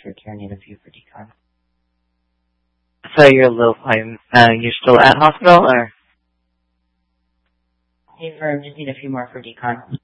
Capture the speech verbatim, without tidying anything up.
for care, need a few for decon. So you're a little, I'm, uh, you're still at hospital, or? Hey, for just need a few more for decon.